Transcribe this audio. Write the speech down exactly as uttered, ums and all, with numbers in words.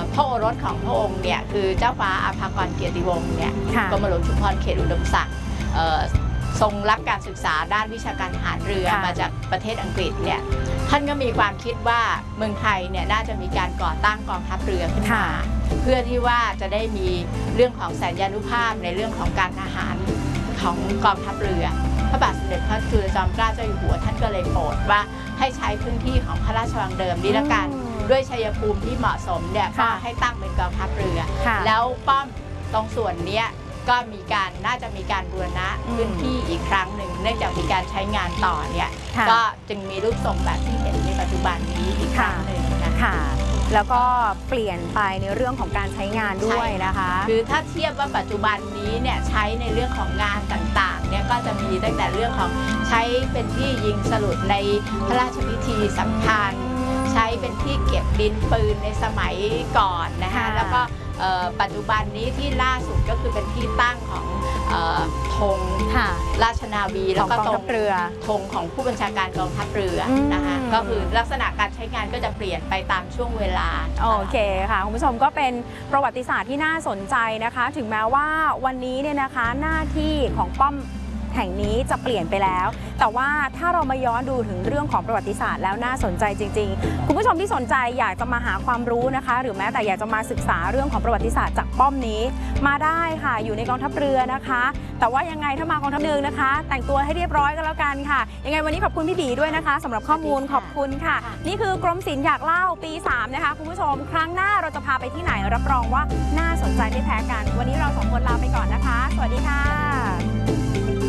พระโอรสของพระองค์เนี่ยคือเจ้าฟ้าอาภากรเกียรติวงศ์เนี่ยกรมหลวงชุมพรเขตอุดมศักดิ์ทรงรับการศึกษาด้านวิชาการทหารเรือมาจากประเทศอังกฤษเนี่ยท่านก็มีความคิดว่าเมืองไทยเนี่ยน่าจะมีการก่อตั้งกองทัพเรือขึ้นมาเพื่อที่ว่าจะได้มีเรื่องของสัญญานุภาพในเรื่องของการทหารของกองทัพเรือพระบาทสมเด็จพระจุลจอมเกล้าเจ้าอยู่หัวท่านก็เลยโปรดว่าให้ใช้พื้นที่ของพระราชวังเดิมนี้ละกันด้วยชัยภูมิที่เหมาะสมเนี่ยก็ให้ตั้งเป็นกองทัพเรือแล้วป้อมตรงส่วนนี้ก็มีการน่าจะมีการบูรณะพื้นที่อีกครั้งหนึ่งเนื่องจากมีการใช้งานต่อเนี่ยก็จึงมีรูปทรงแบบที่เห็นในปัจจุบันนี้อีกครั้งหนึ่งนะคะแล้วก็เปลี่ยนไปในเรื่องของการใช้งานด้วยนะคะคือถ้าเทียบว่าปัจจุบันนี้เนี่ยใช้ในเรื่องของงานต่างๆเนี่ยก็จะมีตั้งแต่เรื่องของใช้เป็นที่ยิงสลุดในพระราชพิธีสำคัญใช้เป็นที่เก็บดินปืนในสมัยก่อนนะคะแล้วก็ปัจจุบันนี้ที่ล่าสุดก็คือเป็นที่ตั้งของธงราชนาวีแล้วก็ธงเรือธงของผู้บัญชาการกองทัพเรือนะคะก็คือลักษณะการใช้งานก็จะเปลี่ยนไปตามช่วงเวลาโอเคค่ะคุณผู้ชมก็เป็นประวัติศาสตร์ที่น่าสนใจนะคะถึงแม้ว่าวันนี้เนี่ยนะคะหน้าที่ของป้อมแห่งนี้จะเปลี่ยนไปแล้วแต่ว่าถ้าเรามาย้อนดูถึงเรื่องของประวัติศาสตร์แล้วน่าสนใจจริงๆคุณผู้ชมที่สนใจอยากจะมาหาความรู้นะคะหรือแม้แต่อยากจะมาศึกษาเรื่องของประวัติศาสตร์จากป้อมนี้มาได้ค่ะอยู่ในกองทัพเรือนะคะแต่ว่ายังไงถ้ามากองทัพเรือนะคะแต่งตัวให้เรียบร้อยกันแล้วกันค่ะยังไงวันนี้ขอบคุณพี่บีด้วยนะคะสำหรับข้อมูลขอบคุณค่ะนี่คือกรมศิลป์อยากเล่าปีสามนะคะคุณผู้ชมครั้งหน้าเราจะพาไปที่ไหนรับรองว่าน่าสนใจไม่แพ้กันวันนี้เราสองคนลาไปก่อนนะคะสวัสดีค่ะ